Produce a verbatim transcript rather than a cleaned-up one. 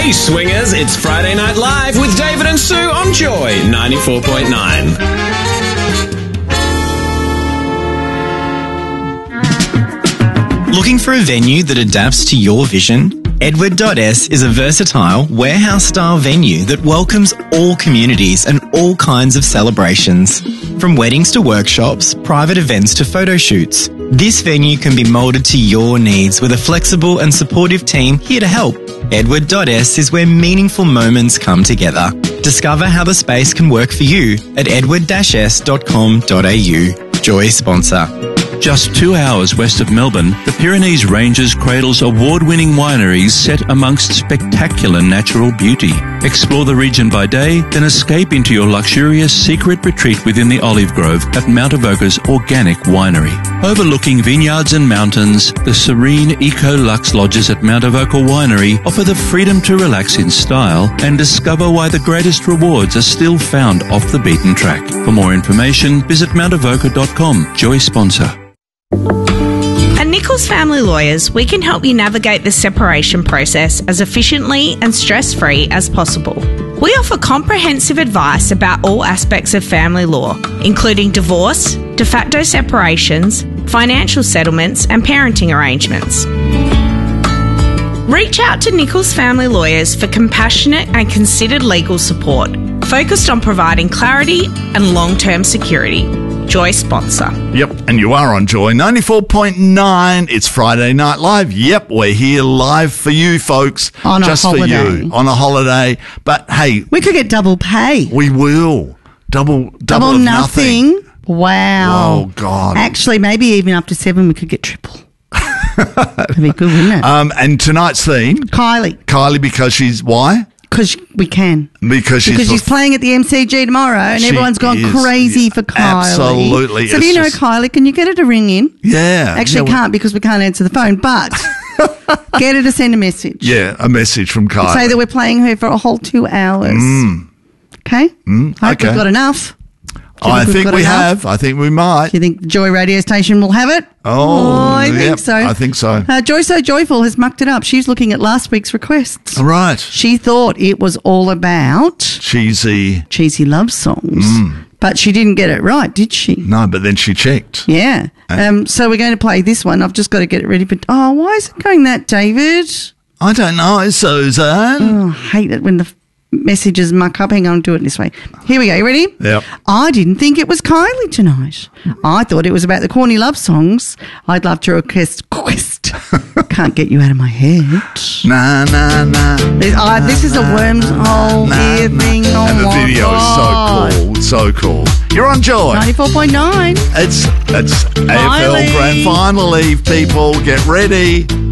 Hey swingers, it's Friday Night Live with David and Sue on Joy ninety-four point nine. Looking for a venue that adapts to your vision? Edward dot S is a versatile, warehouse-style venue that welcomes all communities and all kinds of celebrations. From weddings to workshops, private events to photo shoots, this venue can be moulded to your needs with a flexible and supportive team here to help. Edward dot S is where meaningful moments come together. Discover how the space can work for you at edward dash s dot com dot a u. Joy sponsor. Just two hours west of Melbourne, the Pyrenees Ranges cradles award-winning wineries set amongst spectacular natural beauty. Explore the region by day, then escape into your luxurious secret retreat within the olive grove at Mount Avoca's Organic Winery. Overlooking vineyards and mountains, the serene Eco-Lux lodges at Mount Avoca Winery offer the freedom to relax in style and discover why the greatest rewards are still found off the beaten track. For more information, visit mount avoca dot com. Joy sponsor. At Nichols Family Lawyers, we can help you navigate the separation process as efficiently and stress-free as possible. We offer comprehensive advice about all aspects of family law, including divorce, de facto separations, financial settlements, and parenting arrangements. Reach out to Nichols Family Lawyers for compassionate and considered legal support, focused on providing clarity and long-term security. Joy sponsor. Yep, and you are on Joy ninety-four point nine. It's Friday Night Live. Yep, we're here live for you folks. On a just holiday. for you. On a holiday. But hey, we could get double pay. We will. Double double, double of nothing. nothing. Wow. Oh God. Actually, maybe even up to seven we could get triple. That'd be good, wouldn't it? Um, and tonight's theme, Kylie. Kylie, because she's why? Because we can. Because she's, because she's playing at the M C G tomorrow and she everyone's gone is, crazy for Kylie. Absolutely. So if you know just, Kylie, can you get her to ring in? Yeah. Actually, yeah, can't because we can't answer the phone, but get her to send a message. Yeah, a message from Kylie. Say that we're playing her for a whole two hours. Mm. Okay? Mm, Hope okay. we've got enough. I think we enough? have. I think we might. Do you think the Joy radio station will have it? Oh, oh I yep, think so. I think so. Uh, Joy So Joyful has mucked it up. She's looking at last week's requests. Right. She thought it was all about cheesy, cheesy love songs, mm. but she didn't get it right, did she? No, but then she checked. Yeah. Um, so we're going to play this one. I've just got to get it ready. But oh, why is it going that, David? I don't know, Susan. Oh, I hate it when the messages muck up. Hang on, do it this way. Here we go. You ready? Yep. I didn't think it was Kylie tonight. I thought it was about the corny love songs. I'd love to request. Quest. Can't get you out of my head. Nah, nah, nah. This, uh, this is a wormhole nah, ear nah. thing. Oh and the my video God. is so cool. So cool. You're on Joy. ninety-four point nine. It's, it's A F L Grand Final Eve, people. Get ready.